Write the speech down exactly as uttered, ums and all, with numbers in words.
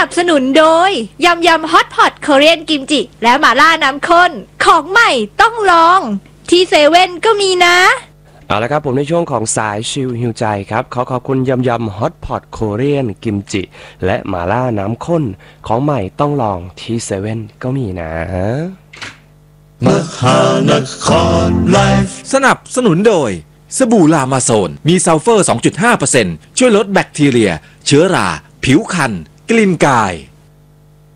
นับสนุนโดยยำยำฮอตพอตเกาหลีกิมจิและหม่าล่าน้ำข้นของใหม่ต้องลองที่เซเว่นก็มีนะเอาละครับผมในช่วงของสายชิลฮิวใจครับขอขอบคุณยำยำฮอตพอตโคเรียนกิมจิและหม่าล่าน้ำข้นของใหม่ต้องลองที่เซเว่นก็มีนะมหานครไลฟ์สนับสนุนโดยสบู่ลามาโซนมีซัลเฟอร์ สองจุดห้าเปอร์เซ็นต์ ช่วยลดแบคทีเรียเชื้อราผิวคันกลิ่นกาย